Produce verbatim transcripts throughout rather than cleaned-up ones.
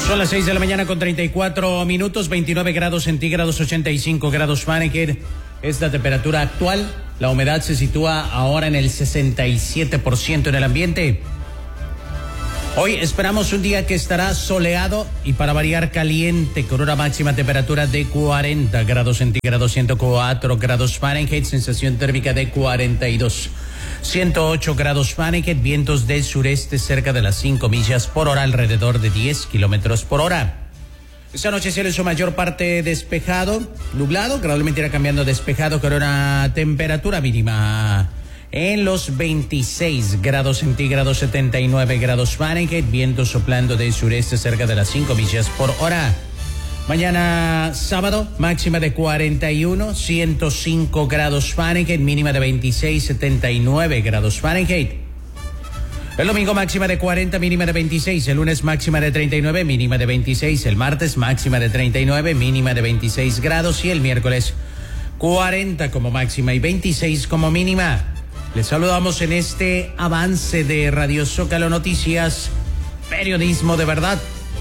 Son las seis de la mañana con treinta y cuatro minutos, veintinueve grados centígrados, ochenta y cinco grados Fahrenheit. Es la temperatura actual. La humedad se sitúa ahora en el sesenta y siete por ciento en el ambiente. Hoy esperamos un día que estará soleado y para variar caliente, con una máxima temperatura de cuarenta grados centígrados, ciento cuatro grados Fahrenheit, sensación térmica de cuarenta y dos. ciento ocho grados Fahrenheit, vientos del sureste cerca de las cinco millas por hora, alrededor de diez kilómetros por hora. Esta noche cielo en su mayor parte despejado, nublado, gradualmente irá cambiando a despejado con una temperatura mínima en los veintiséis grados centígrados, setenta y nueve grados Fahrenheit, vientos soplando del sureste cerca de las cinco millas por hora. Mañana sábado, máxima de cuarenta y uno, ciento cinco grados Fahrenheit, mínima de veintiséis, setenta y nueve grados Fahrenheit. El domingo máxima de cuarenta, mínima de veintiséis. El lunes máxima de treinta y nueve, mínima de veintiséis. El martes máxima de treinta y nueve, mínima de veintiséis grados. Y el miércoles cuarenta como máxima y veintiséis como mínima. Les saludamos en este avance de Radio Zócalo Noticias, periodismo de verdad.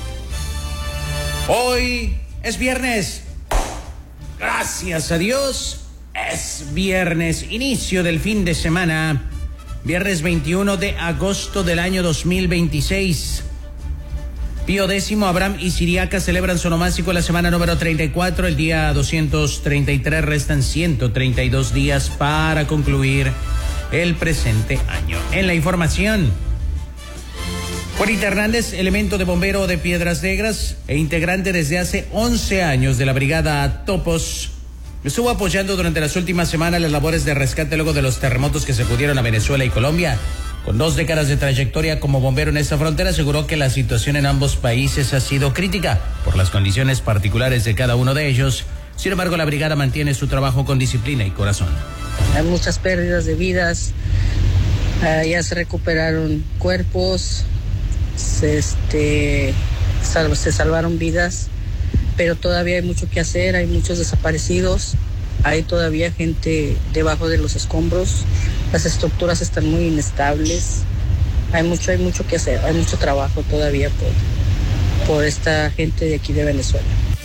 Hoy es viernes. Gracias a Dios. Es viernes, inicio del fin de semana. Viernes veintiuno de agosto del año dos mil veintiséis. Pío X, Abraham y Siriaca celebran su onomástico la semana número treinta y cuatro. El día doscientos treinta y tres, restan ciento treinta y dos días para concluir el presente año. En la información, Juanita Hernández, elemento de bombero de Piedras Negras e integrante desde hace once años de la brigada Topos, estuvo apoyando durante las últimas semanas las labores de rescate luego de los terremotos que sacudieron a Venezuela y Colombia. Con dos décadas de trayectoria como bombero en esta frontera, aseguró que la situación en ambos países ha sido crítica por las condiciones particulares de cada uno de ellos. Sin embargo, la brigada mantiene su trabajo con disciplina y corazón. Hay muchas pérdidas de vidas, uh, ya se recuperaron cuerpos, se, este, sal, se salvaron vidas, pero todavía hay mucho que hacer, hay muchos desaparecidos, hay todavía gente debajo de los escombros, las estructuras están muy inestables, hay mucho, hay mucho que hacer, hay mucho trabajo todavía por, por esta gente de aquí de Venezuela.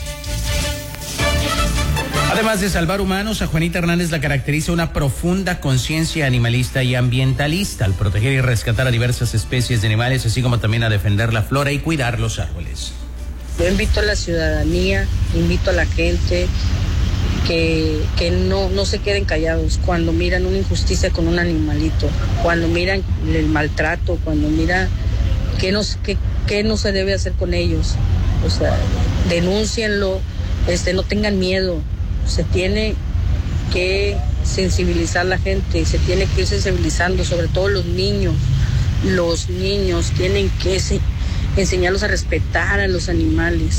Además de salvar humanos, a Juanita Hernández la caracteriza una profunda conciencia animalista y ambientalista al proteger y rescatar a diversas especies de animales, así como también a defender la flora y cuidar los árboles. Yo invito a la ciudadanía, invito a la gente que, que no, no se queden callados cuando miran una injusticia con un animalito, cuando miran el maltrato, cuando miran qué no, qué, qué no se debe hacer con ellos. O sea, denúncienlo, este, no tengan miedo. Se tiene que sensibilizar la gente, se tiene que ir sensibilizando, sobre todo los niños. Los niños tienen que se, enseñarlos a respetar a los animales.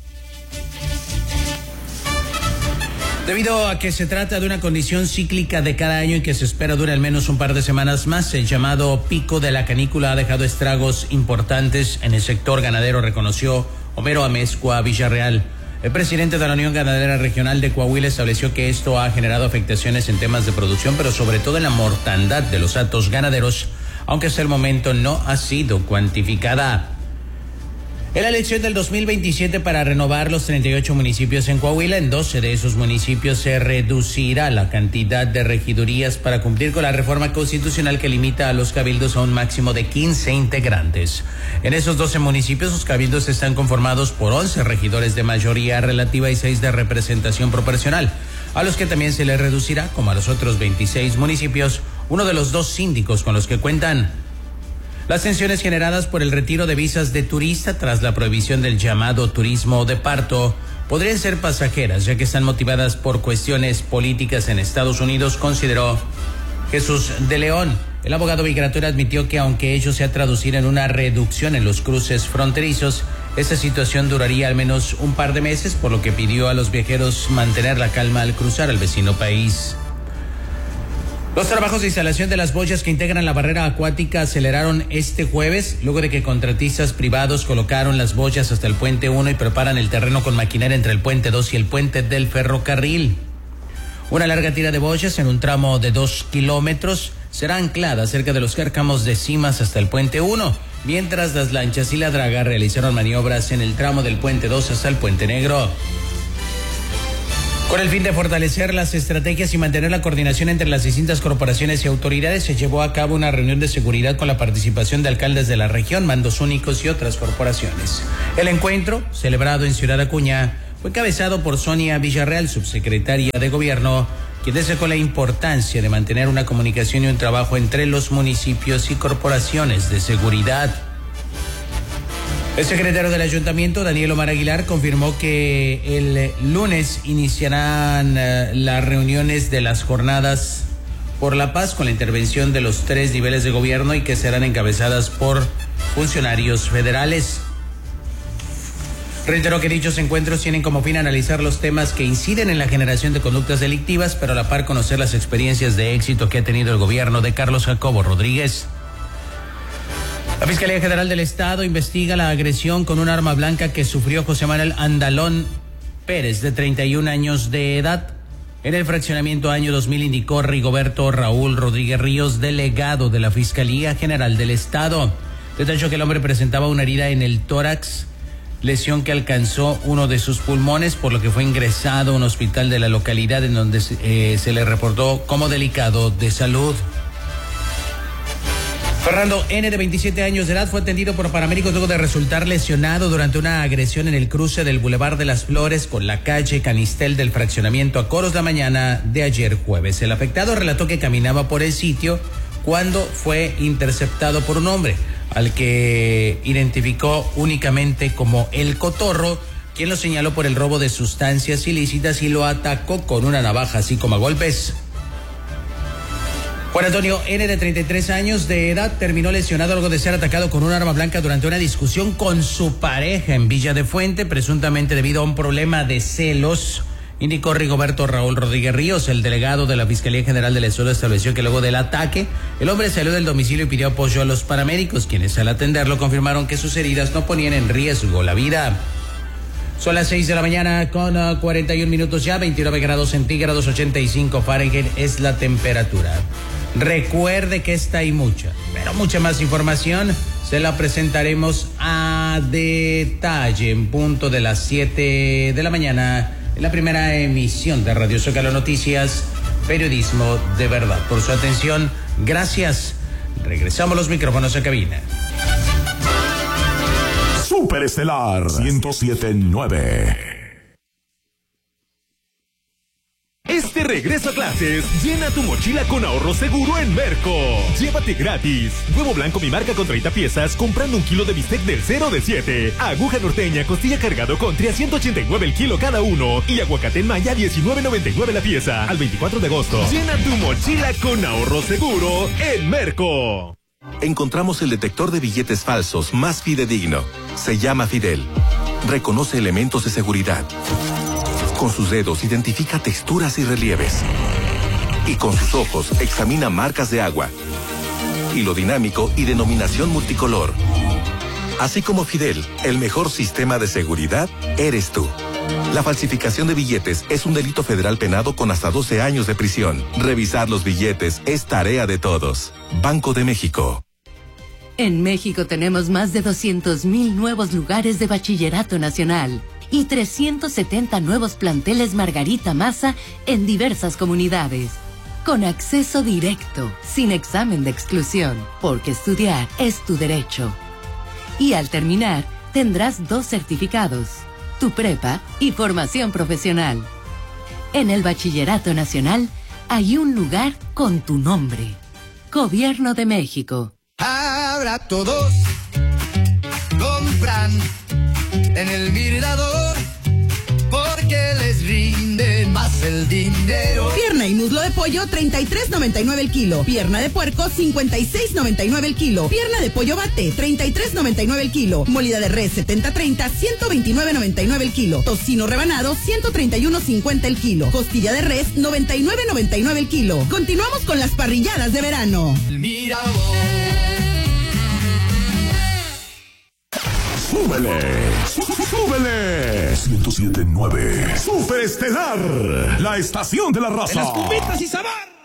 Debido a que se trata de una condición cíclica de cada año y que se espera dure al menos un par de semanas más, el llamado pico de la canícula ha dejado estragos importantes en el sector ganadero, reconoció Homero Amezcua Villarreal. El presidente de la Unión Ganadera Regional de Coahuila estableció que esto ha generado afectaciones en temas de producción, pero sobre todo en la mortandad de los hatos ganaderos, aunque hasta el momento no ha sido cuantificada. En la elección del dos mil veintisiete para renovar los treinta y ocho municipios en Coahuila, en doce de esos municipios se reducirá la cantidad de regidurías para cumplir con la reforma constitucional que limita a los cabildos a un máximo de quince integrantes. En esos doce municipios, los cabildos están conformados por once regidores de mayoría relativa y seis de representación proporcional, a los que también se les reducirá, como a los otros veintiséis municipios, uno de los dos síndicos con los que cuentan. Las tensiones generadas por el retiro de visas de turista tras la prohibición del llamado turismo de parto podrían ser pasajeras, ya que están motivadas por cuestiones políticas en Estados Unidos, consideró Jesús de León. El abogado migratorio admitió que aunque ello se ha traducido en una reducción en los cruces fronterizos, esta situación duraría al menos un par de meses, por lo que pidió a los viajeros mantener la calma al cruzar al vecino país. Los trabajos de instalación de las boyas que integran la barrera acuática aceleraron este jueves, luego de que contratistas privados colocaron las boyas hasta el puente uno y preparan el terreno con maquinaria entre el puente dos y el puente del ferrocarril. Una larga tira de boyas en un tramo de dos kilómetros será anclada cerca de los cárcamos de Cimas hasta el puente uno. mientras las lanchas y la draga realizaron maniobras en el tramo del Puente dos hasta el Puente Negro. Con el fin de fortalecer las estrategias y mantener la coordinación entre las distintas corporaciones y autoridades, se llevó a cabo una reunión de seguridad con la participación de alcaldes de la región, mandos únicos y otras corporaciones. El encuentro, celebrado en Ciudad Acuña, fue encabezado por Sonia Villarreal, subsecretaria de Gobierno, quien destacó la importancia de mantener una comunicación y un trabajo entre los municipios y corporaciones de seguridad. El secretario del Ayuntamiento, Daniel Omar Aguilar, confirmó que el lunes iniciarán uh, las reuniones de las jornadas por la paz con la intervención de los tres niveles de gobierno y que serán encabezadas por funcionarios federales. Reiteró que dichos encuentros tienen como fin analizar los temas que inciden en la generación de conductas delictivas, pero a la par conocer las experiencias de éxito que ha tenido el gobierno de Carlos Jacobo Rodríguez. La Fiscalía General del Estado investiga la agresión con un arma blanca que sufrió José Manuel Andalón Pérez, de treinta y un años de edad, en el fraccionamiento año dos mil, indicó Rigoberto Raúl Rodríguez Ríos, delegado de la Fiscalía General del Estado. Detalló que el hombre presentaba una herida en el tórax, lesión que alcanzó uno de sus pulmones, por lo que fue ingresado a un hospital de la localidad en donde eh, se le reportó como delicado de salud. Fernando N., de veintisiete años de edad, fue atendido por paramédicos luego de resultar lesionado durante una agresión en el cruce del Boulevard de las Flores con la calle Canistel del fraccionamiento a Coros la mañana de ayer jueves. El afectado relató que caminaba por el sitio cuando fue interceptado por un hombre, al que identificó únicamente como El Cotorro, quien lo señaló por el robo de sustancias ilícitas y lo atacó con una navaja, así como a golpes. Juan Antonio N., de treinta y tres años de edad, terminó lesionado luego de ser atacado con un arma blanca durante una discusión con su pareja en Villa de Fuente, presuntamente debido a un problema de celos, indicó Rigoberto Raúl Rodríguez Ríos. El delegado de la Fiscalía General del Estado estableció que luego del ataque, el hombre salió del domicilio y pidió apoyo a los paramédicos, quienes al atenderlo confirmaron que sus heridas no ponían en riesgo la vida. Son las seis de la mañana con uh, cuarenta y un minutos ya, veintinueve grados centígrados, ochenta y cinco Fahrenheit es la temperatura. Recuerde que esta y mucha, pero mucha más información se la presentaremos a detalle en punto de las siete de la mañana en la primera emisión de Radio Zócalo Noticias, periodismo de verdad. Por su atención, gracias. Regresamos los micrófonos a cabina. Superestelar ciento siete punto nueve. Este regreso a clases, llena tu mochila con ahorro seguro en Merco. Llévate gratis huevo blanco mi marca con treinta piezas comprando un kilo de bistec del cero de siete. Aguja norteña costilla cargado country a ciento ochenta y nueve el kilo cada uno. Y aguacate en maya diecinueve noventa y nueve la pieza. Al veinticuatro de agosto. Llena tu mochila con ahorro seguro en Merco. Encontramos el detector de billetes falsos más fidedigno. Se llama Fidel. Reconoce elementos de seguridad. Con sus dedos identifica texturas y relieves. Y con sus ojos examina marcas de agua. Hilo dinámico y denominación multicolor. Así como Fidel, el mejor sistema de seguridad eres tú. La falsificación de billetes es un delito federal penado con hasta doce años de prisión. Revisar los billetes es tarea de todos. Banco de México. En México tenemos más de doscientos mil nuevos lugares de bachillerato nacional y trescientos setenta nuevos planteles Margarita Maza en diversas comunidades. Con acceso directo, sin examen de exclusión, porque estudiar es tu derecho. Y al terminar, tendrás dos certificados, tu prepa y formación profesional. En el Bachillerato Nacional hay un lugar con tu nombre. Gobierno de México. Ahora todos compran en el Mirador porque les rinde más el dinero. Pierna y muslo de pollo treinta y tres noventa y nueve el kilo. Pierna de puerco cincuenta y seis noventa y nueve el kilo. Pierna de pollo bate treinta y tres noventa y nueve el kilo. Molida de res setenta treinta ciento veintinueve noventa y nueve el kilo. Tocino rebanado ciento treinta y uno cincuenta el kilo. Costilla de res noventa y nueve noventa y nueve el kilo. Continuamos con las parrilladas de verano. El Mirador. ¡Súbele! ¡Súbele! ciento siete punto nueve. Superestelar, la estación de la raza. En las cubitas y sabar.